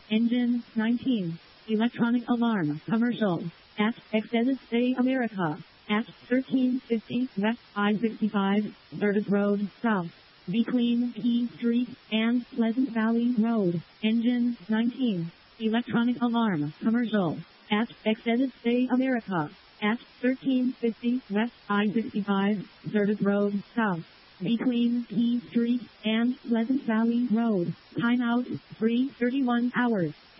Engine 19. Electronic alarm commercial at Exodus Day America at 1350 West I-65 Service Road South between P Street and Pleasant Valley Road. Engine 19. Electronic alarm commercial at Exodus Day America at 1350 West I-65 Service Road South between P Street and Pleasant Valley Road. Timeout 3:31 hours.